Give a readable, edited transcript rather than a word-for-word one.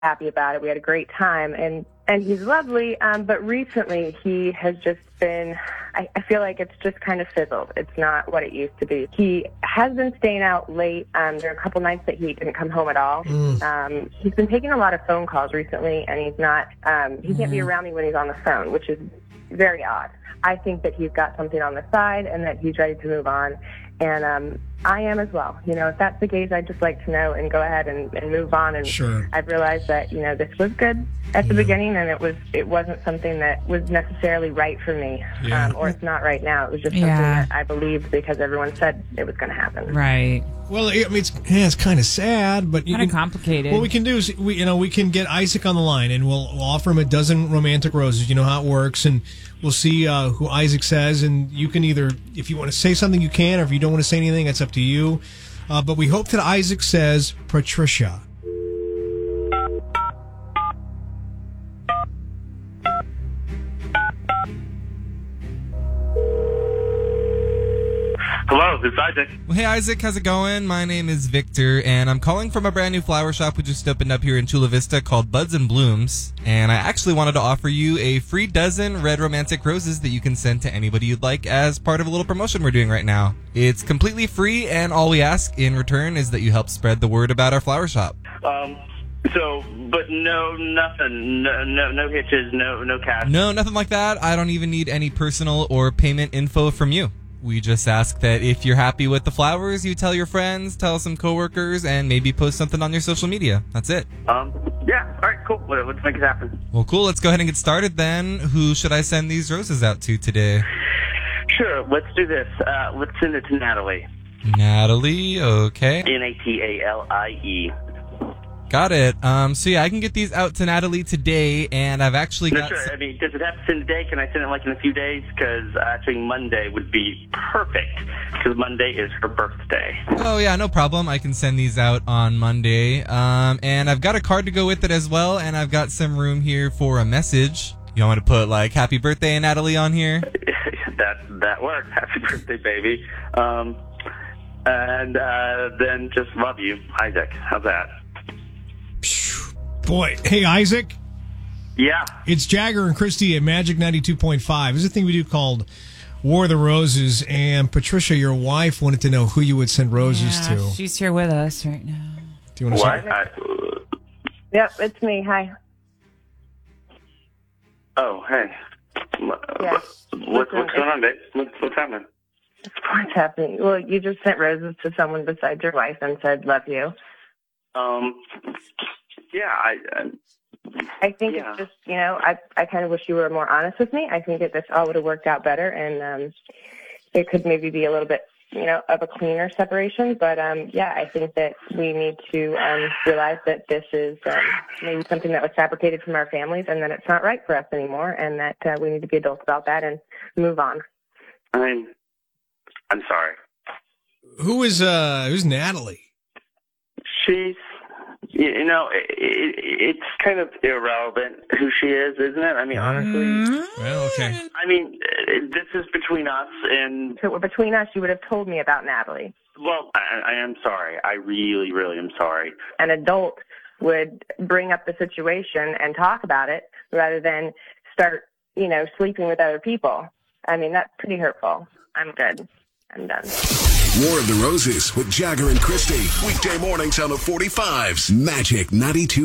happy about it. We had a great time, and he's lovely. But recently, he has just been. I feel like it's just kind of fizzled. It's not what it used to be. He has been staying out late. There are a couple nights that he didn't come home at all. He's been taking a lot of phone calls recently, and he's not. He can't be around me when he's on the phone, which is very odd. I think that he's got something on the side and that he's ready to move on. And I am as well. If that's the case, I'd just like to know and go ahead and move on. And sure. I've realized that, this was good at the beginning, and it wasn't something that was necessarily right for me. Or it's not right now. It was just something that I believed because everyone said it was going to happen. Right. Well, it's kind of sad, but kind of complicated. What we can do is we can get Isaac on the line, and we'll offer him a dozen romantic roses. You know how it works, and we'll see who Isaac says. And you can either, if you want to say something, you can, or if you don't want to say anything, it's up to you. But we hope that Isaac says Patricia. Hello, this is Isaac. Well, hey, Isaac, how's it going? My name is Victor, and I'm calling from a brand new flower shop we just opened up here in Chula Vista called Buds and Blooms. And I actually wanted to offer you a free dozen red romantic roses that you can send to anybody you'd like as part of a little promotion we're doing right now. It's completely free, and all we ask in return is that you help spread the word about our flower shop. But nothing, no hitches, no cash. No, nothing like that. I don't even need any personal or payment info from you. We just ask that if you're happy with the flowers, you tell your friends, tell some coworkers, and maybe post something on your social media. That's it. Yeah. All right, cool. Let's make it happen. Well, cool. Let's go ahead and get started then. Who should I send these roses out to today? Sure. Let's do this. Let's send it to Natalie. Natalie, okay. Natalie. Got it. So yeah, I can get these out to Natalie today, and I've actually got... Sure. Does it have to send today? Can I send it in a few days? Because actually Monday would be perfect, because Monday is her birthday. Oh yeah, no problem. I can send these out on Monday. And I've got a card to go with it as well, and I've got some room here for a message. You want me to put, happy birthday, Natalie, on here? That works. Happy birthday, baby. And then just love you, Isaac. How's that? Boy, hey, Isaac? Yeah? It's Jagger and Christy at Magic 92.5. There's a thing we do called War of the Roses, and Patricia, your wife, wanted to know who you would send roses to. She's here with us right now. Do you want to What? Yep, it's me. Hi. Oh, hey. Yeah. What's going on, babe? What's happening? What's happening? Well, you just sent roses to someone besides your wife and said, love you. Yeah, I think it's just, I kind of wish you were more honest with me. I think that this all would have worked out better, and it could maybe be a little bit, of a cleaner separation. But, I think that we need to realize that this is maybe something that was fabricated from our families, and that it's not right for us anymore, and that we need to be adults about that and move on. I'm sorry. who's Natalie? She's... it's kind of irrelevant who she is, isn't it? Honestly. Well, okay. This is between us, and... So between us, you would have told me about Natalie. Well, I am sorry. I really, really am sorry. An adult would bring up the situation and talk about it rather than start, sleeping with other people. That's pretty hurtful. I'm good. I'm done. War of the Roses with Jagger and Christy. Weekday mornings on the 45s. Magic 92.